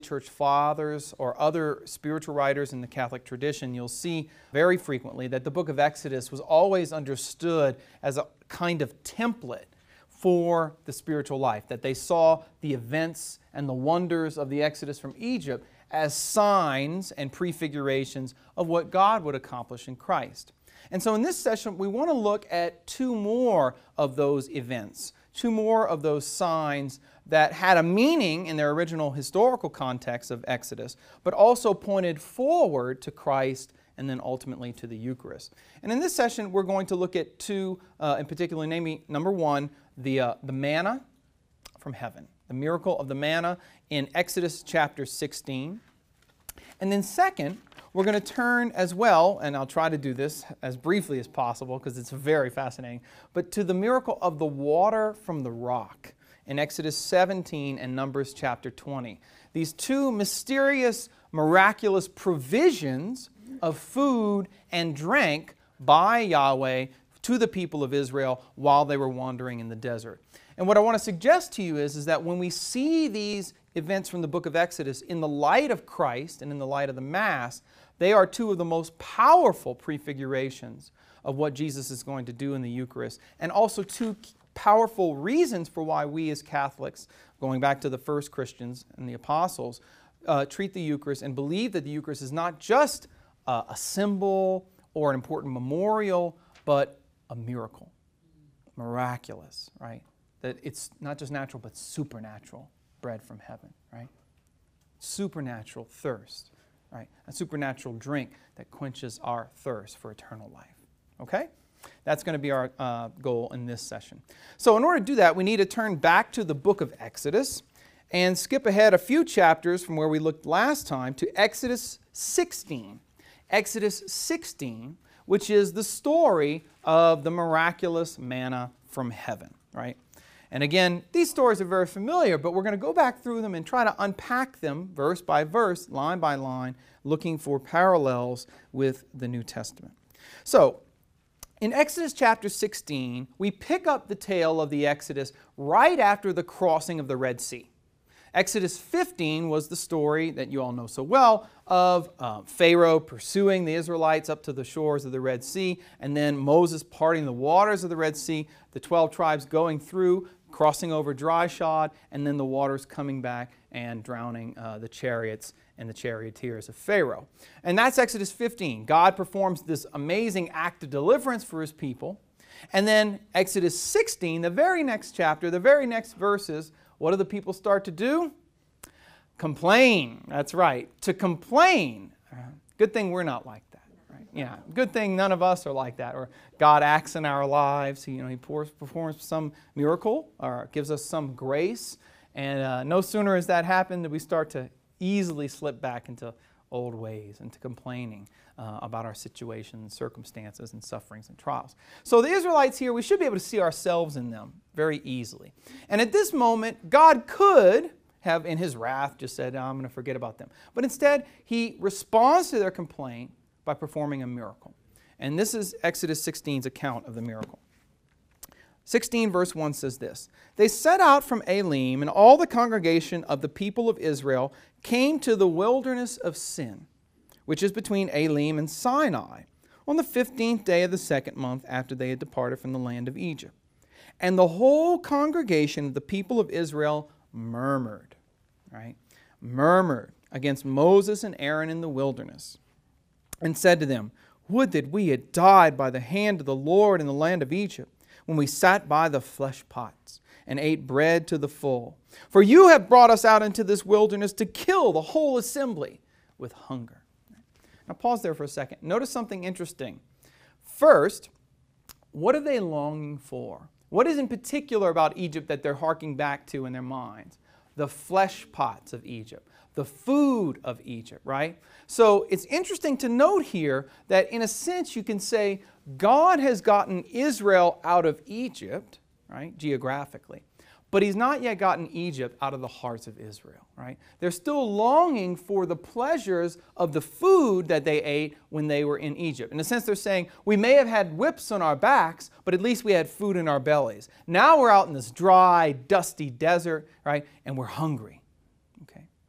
church fathers or other spiritual writers in the Catholic tradition, you'll see very frequently that the book of Exodus was always understood as a kind of template for the spiritual life, that they saw the events and the wonders of the Exodus from Egypt as signs and prefigurations of what God would accomplish in Christ. And so in this session, we want to look at two more of those events, two more of those signs that had a meaning in their original historical context of Exodus, but also pointed forward to Christ and then ultimately to the Eucharist. And in this session, we're going to look at two, in particular, namely, number one, the manna from heaven, the miracle of the manna in Exodus chapter 16. And then second, we're going to turn as well, and I'll try to do this as briefly as possible because it's very fascinating, but to the miracle of the water from the rock in Exodus 17 and Numbers chapter 20. These two mysterious, miraculous provisions of food and drink by Yahweh to the people of Israel while they were wandering in the desert. And what I want to suggest to you is that when we see these events from the book of Exodus in the light of Christ and in the light of the Mass, they are two of the most powerful prefigurations of what Jesus is going to do in the Eucharist, and also two powerful reasons for why we as Catholics, going back to the first Christians and the apostles, treat the Eucharist and believe that the Eucharist is not just a symbol or an important memorial, but a miracle, miraculous, right? That it's not just natural, but supernatural bread from heaven, right? Supernatural thirst, right? A supernatural drink that quenches our thirst for eternal life, okay? That's going to be our goal in this session. So in order to do that, we need to turn back to the book of Exodus and skip ahead a few chapters from where we looked last time to Exodus 16. Exodus 16, which is the story of the miraculous manna from heaven, right? And again, these stories are very familiar, but we're going to go back through them and try to unpack them verse by verse, line by line, looking for parallels with the New Testament. So, in Exodus chapter 16, we pick up the tale of the Exodus right after the crossing of the Red Sea. Exodus 15 was the story that you all know so well of Pharaoh pursuing the Israelites up to the shores of the Red Sea, and then Moses parting the waters of the Red Sea, the 12 tribes going through, crossing over dry shod, and then the waters coming back and drowning the chariots and the charioteers of Pharaoh. And that's Exodus 15. God performs this amazing act of deliverance for His people. And then Exodus 16, the very next chapter, the very next verses, what do the people start to do? Complain. That's right. To complain. Good thing we're not like that. Right? Yeah. Good thing none of us are like that. Or God acts in our lives. He performs some miracle or gives us some grace. And no sooner has that happened than we start to easily slip back into old ways, into complaining about our situations, circumstances, and sufferings and trials. So the Israelites here, we should be able to see ourselves in them very easily. And at this moment, God could have, in His wrath, just said, I'm going to forget about them. But instead, He responds to their complaint by performing a miracle. And this is Exodus 16's account of the miracle. 16 verse 1 says this, They set out from Elim, and all the congregation of the people of Israel came to the wilderness of Sin, which is between Elim and Sinai, on the 15th day of the second month after they had departed from the land of Egypt. And the whole congregation of the people of Israel murmured, right? Murmured against Moses and Aaron in the wilderness, and said to them, Would that we had died by the hand of the Lord in the land of Egypt, when we sat by the flesh pots and ate bread to the full. For you have brought us out into this wilderness to kill the whole assembly with hunger. Now pause there for a second. Notice something interesting. First, what are they longing for? What is in particular about Egypt that they're harking back to in their minds? The flesh pots of Egypt, the food of Egypt, right? So it's interesting to note here that in a sense you can say God has gotten Israel out of Egypt, right, geographically, but He's not yet gotten Egypt out of the hearts of Israel, right? They're still longing for the pleasures of the food that they ate when they were in Egypt. In a sense, they're saying, we may have had whips on our backs, but at least we had food in our bellies. Now we're out in this dry, dusty desert, right, and we're hungry.